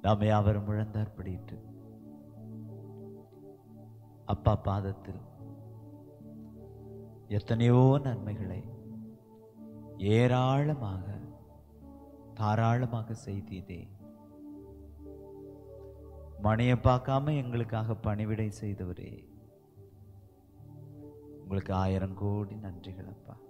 நாம யாவரும் முழந்தார்படியிட்டு அப்பா பாதத்தில் எத்தனையோ நன்மைகளை ஏராளமாக தாராளமாக செய்தீரே. மணியை பார்க்காம எங்களுக்காக பணிவிடை செய்தவரே, உங்களுக்கு 1000 கோடி நன்றிகள் அப்பா.